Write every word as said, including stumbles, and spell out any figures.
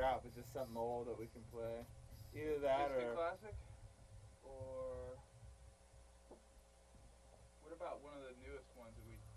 out, but just something old that we can play. Either that Disney or classic, or what about one of the newest ones that we